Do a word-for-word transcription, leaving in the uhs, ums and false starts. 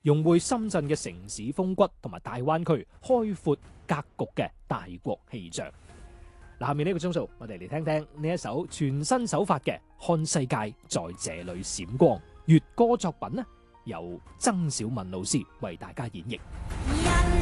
融匯深圳嘅城市風骨同埋大灣區開闊格局嘅大國氣象。嗱，下面呢個鐘數，我哋嚟聽聽呢一首全新手法嘅《看世界在這裏閃光》粵歌作品呢，由曾小敏老師為大家演繹。